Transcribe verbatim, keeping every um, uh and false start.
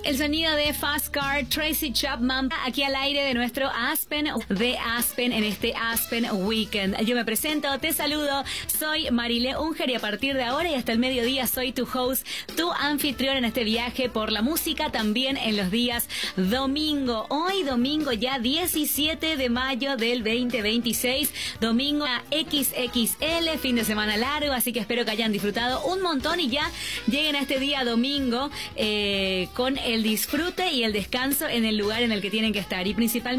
El sonido de Fast Car, Tracy Chapman, aquí al aire de nuestro Aspen, de Aspen, en este Aspen Weekend. Yo me presento, te saludo, soy Marilé Unger y a partir de ahora y hasta el mediodía soy tu host, tu anfitrión en este viaje por la música, también en los días domingo. Hoy domingo ya diecisiete de mayo del veinte veintiséis, domingo a equis equis ele, fin de semana largo, así que espero que hayan disfrutado un montón y ya lleguen a este día domingo eh, con el disfrute y el descanso en el lugar en el que tienen que estar y principalmente